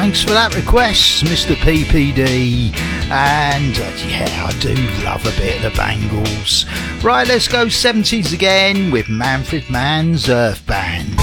Thanks for that request, Mr. PPD. And yeah, I do love a bit of the Bangles. Right, let's go 70s again with Manfred Mann's Earth Band.